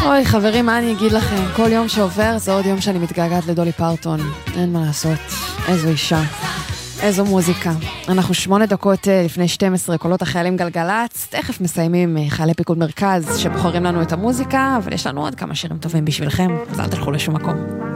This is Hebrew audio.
אוי חברים, מה אני אגיד לכם? כל יום שעובר זה עוד יום שאני מתגעגעת לדולי פרטון. אין מה לעשות. איזו אישה. איזו מוזיקה. אנחנו 8 דקות לפני 12, קולות החיילים גלגלץ. תכף מסיימים חיילי פיקוד מרכז שבוחרים לנו את המוזיקה, אבל יש לנו עוד כמה שירים טובים בשבילכם, אז אל תלכו לשום מקום.